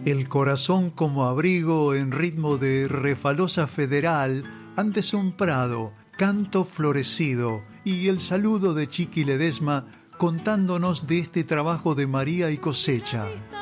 El corazón como abrigo en ritmo de refalosa federal, antes un prado, canto florecido y el saludo de Chiqui Ledesma contándonos de este trabajo de María y cosecha.